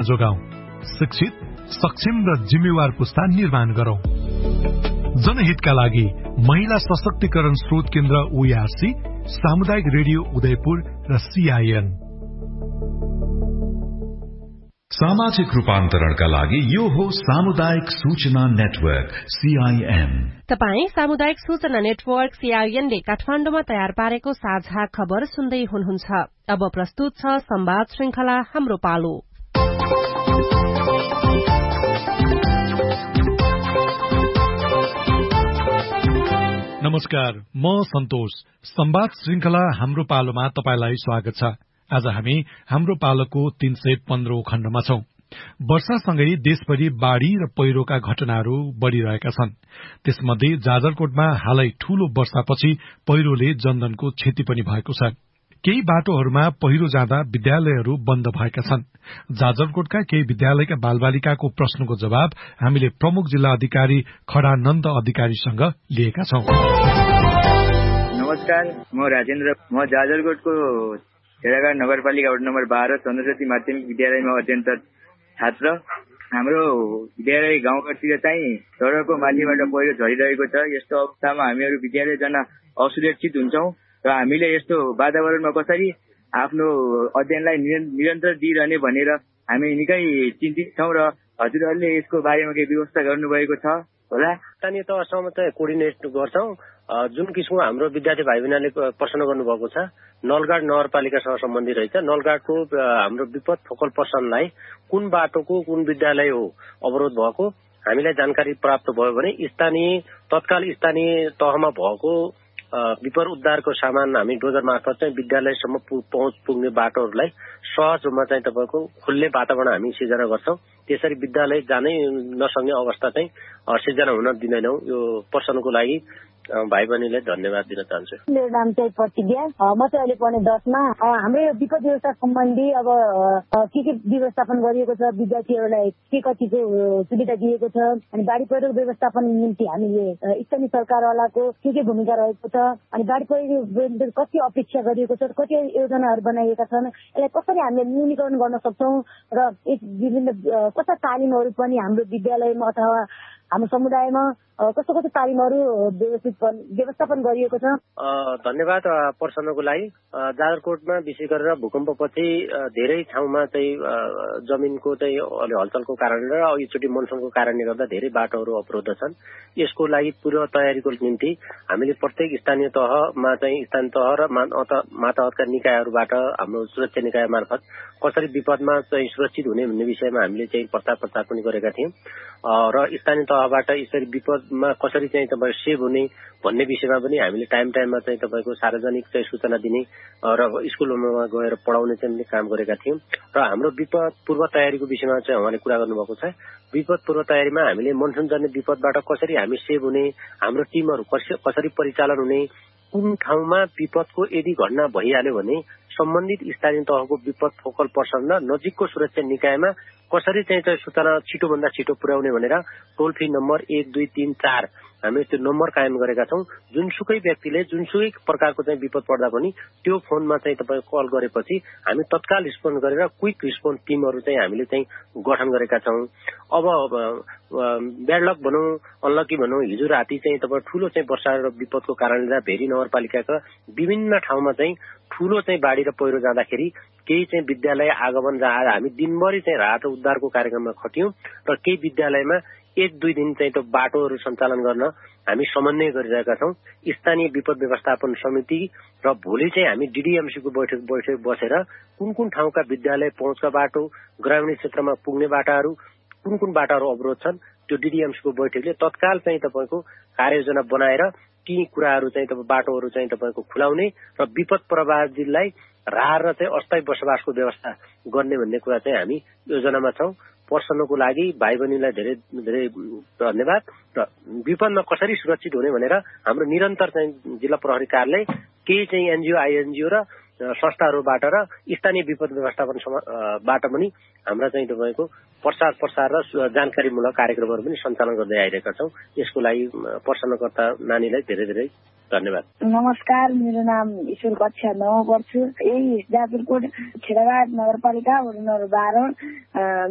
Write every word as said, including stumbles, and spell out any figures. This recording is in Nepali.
जोगाउँ, शिक्षित, सक्षम र जिम्मेवार पुस्ता निर्माण गरौं। जनहितका लागि महिला सशक्तिकरण स्रोत केन्द्र ओआरसी, सामुदायिक रेडियो उदयपुर र सीआईएन। सामाजिक रूपान्तरणका लागि यो हो सामुदायिक सूचना नेटवर्क सीआईएन। तपाई सामुदायिक सूचना नेटवर्क सीआईएन ले काठमाडौँमा तयार पारेको साझा खबर सुन्दै हुनुहुन्छ। अब प्रस्तुत छ संवाद श्रृंखला हाम्रो पालो। नमस्कार, म सन्तोष। संवाद श्रृंखला हाम्रो पालोमा तपाईलाई स्वागत छ। आज हामी हाम्रो पालोको तीन सय पन्ध्रौं खण्डमा छौं। वर्षासँगै देशभरि बाढ़ी र पहिरोका घटनाहरू बढ़िरहेका छन्। त्यसमध्ये जाजरकोटमा हालै ठूलो वर्षापछि पहिरोले जनधनको क्षति पनि भएको छ। केही बाटोहरूमा पहिरो जाँदा विद्यालयहरू बन्द भएका छन्। जाजरकोटका केही विद्यालयका बालबालिकाको प्रश्नको जवाब हामीले प्रमुख जिल्ला अधिकारी खडानन्द अधिकारीसँग लिएका छौं। नमस्कार, म राजेन्द्र। म जाजरकोटको खेडागाड नगरपालिका वडा नम्बर बाह्र चन्द्रज्योति माध्यमिक विद्यालयमा अध्ययनरत छात्र। हाम्रो विद्यालय गाउँघरतिर चाहिँ सडकको माथिबाट पहिरो झरिरहेको छ। यस्तो अवस्थामा हामीहरू विद्यालय जान असुरक्षित हुन्छौं र हामीले यस्तो वातावरणमा कसरी आफ्नो अध्ययनलाई निरन्तर दिइरहने भनेर हामी निकै चिन्तित छौं र हजुरहरूले यसको बारेमा केही व्यवस्था गर्नुभएको छ होला? स्थानीय तहसम्म चाहिँ कोर्डिनेट गर्छौं। जुन किसिमको हाम्रो विद्यार्थी भाइ बहिनीले प्रश्न गर्नुभएको छ, नलगाड नगरपालिकासँग सम्बन्धित रहेछ। नलगाडको हाम्रो विपद फोकल पर्सनलाई कुन बाटोको कुन विद्यालय हो अवरोध भएको हामीलाई जानकारी प्राप्त भयो भने स्थानीय तत्काल स्थानीय तहमा भएको विपर उद्धारको सामान हामी डोजर मार्फत चाहिँ विद्यालयसम्म पहुँच पुग्ने बाटोहरूलाई सहज रूपमा चाहिँ तपाईँको खुल्ने वातावरण हामी सिर्जना गर्छौं। त्यसरी विद्यालय जानै नसक्ने अवस्था चाहिँ सिर्जना हुन दिँदैनौं। यो पर्सनको लागि भाइ बहिनीलाई धन्यवाद दिन चाहन्छु। मेरो नाम चाहिँ प्रतिज्ञा। म चाहिँ अहिले पढ्ने दसमा। हाम्रो यो विपद व्यवस्था सम्बन्धी अब के के व्यवस्थापन गरिएको छ, विद्यार्थीहरूलाई के कतिको सुविधा दिएको छ, अनि बाढी पहिरो व्यवस्थापन निम्ति हामीले स्थानीय सरकारवालाको के के भूमिका रहेको छ, अनि बाढी पहिरो कति अपेक्षा गरिएको छ, कति योजनाहरू बनाइएका छन्, यसलाई कसरी हामीले न्यूनीकरण गर्न सक्छौं र एक विभिन्न कस्ता तालिमहरू पनि हाम्रो विद्यालयमा अथवा हाम्रो समुदायमा कस्तो कस्तो तालिमहरू व्यवस्थित व्यवस्थापन गरिएको छ। धन्यवाद पर्सनको लागि। जाजरकोटमा विशेष गरेर भूकम्पपछि धेरै ठाउँमा चाहिँ जमिनको चाहिँ अलि हलचलको कारणले र अघिचोटि मनसुनको कारणले गर्दा धेरै बाटोहरू अवरुद्ध छन्। यसको लागि पूर्व तयारीको निम्ति हामीले प्रत्येक स्थानीय तहमा चाहिँ स्थानीय तह र मातहतका निकायहरूबाट हाम्रो सुरक्षा निकाय मार्फत कसरी विपदमा चाहिँ सुरक्षित हुने भन्ने विषयमा हामीले चाहिँ प्रचार प्रसार पनि गरेका थियौं र स्थानीय तहबाट यसरी विपदमा कसरी चाहिँ तपाईँ सेभ हुने भन्ने विषयमा पनि हामीले टाइम टाइममा चाहिँ तपाईँको सार्वजनिक चाहिँ सूचना दिने र स्कुलमा गएर पढाउने चाहिँ काम गरेका थियौं र हाम्रो विपद पूर्व तयारीको विषयमा चाहिँ उहाँले कुरा गर्नुभएको छ। विपद पूर्व तयारीमा हामीले मनसुन जन्य विपदबाट कसरी हामी सेभ हुने, हाम्रो टिमहरू कसरी परिचालन हुने, कुन ठाउँमा विपदको यदि घटना भइहाल्यो भने सम्बन्धित स्थानीय तहको विपद फोकल पर्सन र नजिकको सुरक्षा निकायमा कसरी चाहिँ सूचना छिटोभन्दा छिटो पुर्याउने भनेर टोल फ्री नम्बर एक दुई तीन चार हामी त्यो नम्बर कायम गरेका छौं। जुनसुकै व्यक्तिले जुनसुकै प्रकारको चाहिँ विपद पर्दा पनि त्यो फोनमा चाहिँ तपाईँ कल गरेपछि हामी तत्काल रिस्पोन्स गरेर क्विक रिस्पोन्स टिमहरू चाहिँ हामीले चाहिँ गठन गरेका छौं। अब ब्याडलक भनौं, अनलकी भनौं, हिजो राति चाहिँ तपाईँ ठूलो चाहिँ वर्षा र विपदको कारणले भेरी नगरपालिकाका विभिन्न ठाउँमा चाहिँ ठूलो चाहिँ बाढी र पहिरो जाँदाखेरि केही चाहिँ विद्यालय आगमन जहाँ हामी दिनभरि चाहिँ राहत उद्धारको कार्यक्रममा खट्यौं र केही विद्यालयमा एक दुई दिन चाहिँ त्यो बाटोहरू सञ्चालन गर्न हामी समन्वय गरिरहेका छौं। स्थानीय विपद व्यवस्थापन समिति र भोलि चाहिँ हामी डीडीएमसीको बैठक बैठक बसेर कुन कुन ठाउँका विद्यालय पहुँचका बाटो, ग्रामीण क्षेत्रमा पुग्ने बाटाहरू, कुन कुन बाटाहरू अवरोध छन्, त्यो डीडीएमसीको बैठकले तत्काल चाहिँ तपाईँको कार्ययोजना बनाएर ती कुराहरू चाहिँ तपाईँ बाटोहरू चाहिँ तपाईँको खुलाउने र विपद प्रभावितलाई राहत र चाहिँ अस्थायी बसोबासको व्यवस्था गर्ने भन्ने कुरा चाहिँ हामी योजनामा छौं। पर्सनको लागि भाइ बहिनीलाई धेरै धेरै धन्यवाद र विपदमा कसरी सुरक्षित हुने भनेर हाम्रो निरन्तर चाहिँ जिल्ला प्रहरी कार्यालय केही चाहिँ एनजीओ आईएनजीओ र संस्थाहरूबाट र स्थानीय विपद व्यवस्थापनबाट पनि हाम्रा चाहिँ तपाईँको प्रचार प्रसार र जानकारीमूलक कार्यक्रमहरू पनि सञ्चालन गर्दै आइरहेका छौं। यसको लागि प्रश्नकर्ता नानीलाई धेरै धेरै धन्यवाद। नमस्कार, मेरो नाम ईश्वर कक्षा नौ पढ्छु। यही जाजरकोट खेडागाड नगरपालिका वडा नम्बर बाह्र